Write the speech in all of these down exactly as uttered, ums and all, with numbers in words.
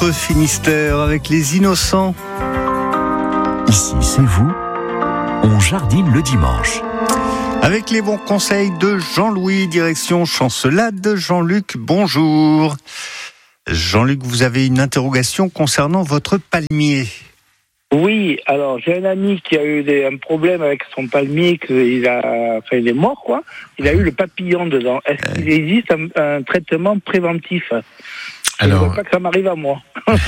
notre Finistère avec les innocents. Ici, c'est vous, on jardine le dimanche. Avec les bons conseils de Jean-Louis, direction Chancelade. Jean-Luc, bonjour. Jean-Luc, vous avez une interrogation concernant votre palmier. Oui, alors j'ai un ami qui a eu des, un problème avec son palmier, qu'il a, enfin il est mort quoi. Il a eu le papillon dedans. Est-ce qu'il existe un, un traitement préventif ? Alors, je ne veux pas que ça m'arrive à moi.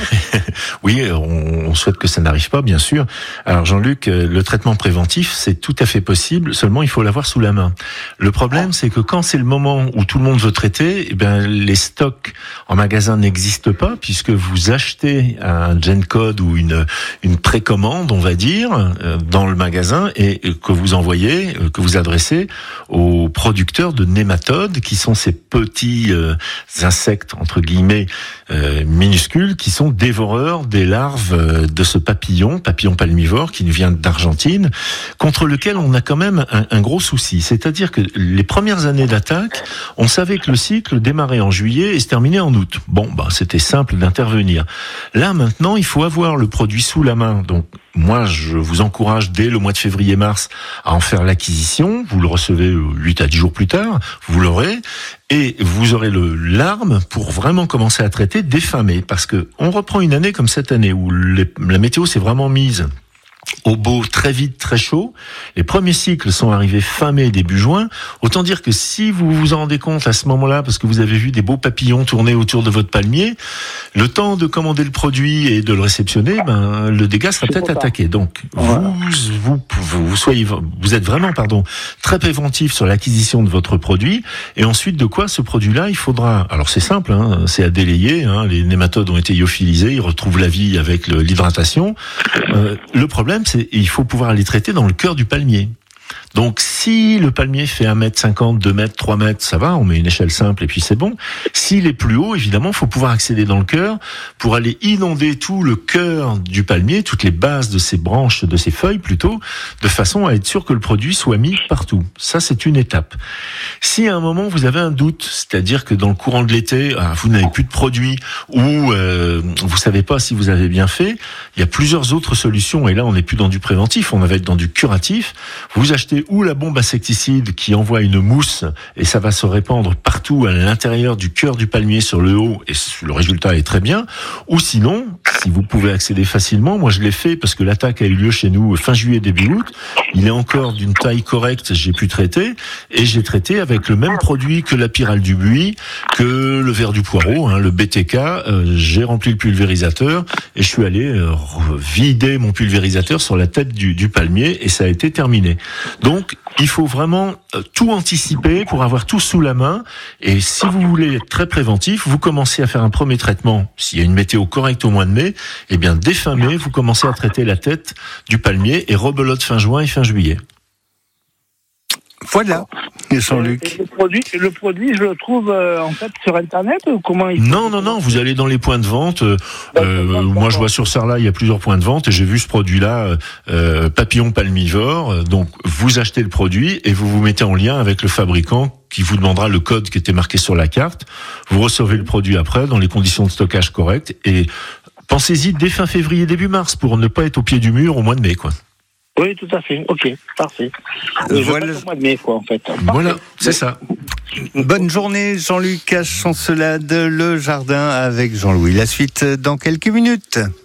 Oui, on, on souhaite que ça n'arrive pas, bien sûr. Alors Jean-Luc, le traitement préventif, c'est tout à fait possible, seulement il faut l'avoir sous la main. Le problème, c'est que quand c'est le moment où tout le monde veut traiter, eh bien, les stocks en magasin n'existent pas, puisque vous achetez un GenCode ou une, une précommande, on va dire, dans le magasin, et que vous envoyez, que vous adressez aux producteurs de nématodes, qui sont ces petits euh, insectes, entre guillemets, Euh, minuscules, qui sont dévoreurs des larves euh, de ce papillon, papillon palmivore, qui nous vient d'Argentine, contre lequel on a quand même un, un gros souci. C'est-à-dire que les premières années d'attaque, on savait que le cycle démarrait en juillet et se terminait en août. Bon, bah, c'était simple d'intervenir. Là, maintenant, il faut avoir le produit sous la main. Donc, moi, je vous encourage dès le mois de février-mars à en faire l'acquisition. Vous le recevez huit à dix jours plus tard, vous l'aurez, et vous aurez le l'arme pour vraiment commencer à traiter dès fin mai. Parce que on reprend une année comme cette année où les, la météo s'est vraiment mise au beau, très vite, très chaud. Les premiers cycles sont arrivés fin mai, début juin. Autant dire que si vous vous en rendez compte à ce moment-là, parce que vous avez vu des beaux papillons tourner autour de votre palmier, le temps de commander le produit et de le réceptionner, ben, le dégât sera peut-être attaqué. Donc, voilà. vous, vous, vous, vous soyez, vous êtes vraiment, pardon, très préventif sur l'acquisition de votre produit. Et ensuite, de quoi ce produit-là, il faudra, alors c'est simple, hein, c'est à délayer, hein, les nématodes ont été lyophilisés, ils retrouvent la vie avec le, l'hydratation. Euh, le problème, c'est il faut pouvoir les traiter dans le cœur du palmier. Donc, si le palmier fait un mètre cinquante, deux mètres, trois mètres, ça va, on met une échelle simple et puis c'est bon. S'il est plus haut, évidemment, il faut pouvoir accéder dans le cœur pour aller inonder tout le cœur du palmier, toutes les bases de ses branches, de ses feuilles plutôt, de façon à être sûr que le produit soit mis partout. Ça, c'est une étape. Si à un moment vous avez un doute, c'est-à-dire que dans le courant de l'été, vous n'avez plus de produit ou euh, vous savez pas si vous avez bien fait, il y a plusieurs autres solutions. Et là, on n'est plus dans du préventif, on va être dans du curatif. Vous achetez ou la bombe insecticide qui envoie une mousse et ça va se répandre partout à l'intérieur du cœur du palmier sur le haut et le résultat est très bien. Ou sinon, si vous pouvez accéder facilement, moi je l'ai fait parce que l'attaque a eu lieu chez nous fin juillet, début août. Il est encore d'une taille correcte, j'ai pu traiter et j'ai traité avec le même produit que la pyrale du buis, que le ver du poireau, hein, le B T K. Euh, j'ai rempli le pulvérisateur et je suis allé euh, vider mon pulvérisateur sur la tête du, du palmier et ça a été terminé. Donc, il faut vraiment tout anticiper pour avoir tout sous la main. Et si vous voulez être très préventif, vous commencez à faire un premier traitement. S'il y a une météo correcte au mois de mai, eh bien, dès fin mai, vous commencez à traiter la tête du palmier et rebelote fin juin et fin juillet. Voilà, Jean-Luc. Le produit, le produit, je le trouve euh, en fait sur Internet ou comment il Non, non, non. Vous allez dans les points de vente. Euh, euh, moi, je vois sur Sarlat, il y a plusieurs points de vente et j'ai vu ce produit-là, euh, papillon palmivore. Donc, vous achetez le produit et vous vous mettez en lien avec le fabricant qui vous demandera le code qui était marqué sur la carte. Vous recevez le produit après dans les conditions de stockage correctes et pensez-y dès fin février, début mars pour ne pas être au pied du mur au mois de mai, quoi. Oui, tout à fait. Ok, parfait. Euh, voilà. Je mois de mai, quoi, en fait. Parfait. Voilà, c'est ça. Bonne journée, Jean-Luc à Chancelade, le jardin avec Jean-Louis. La suite dans quelques minutes.